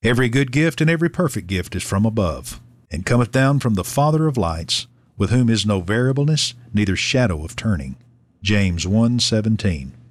Every good gift and every perfect gift is from above, and cometh down from the Father of lights, with whom is no variableness, neither shadow of turning. James 1:17.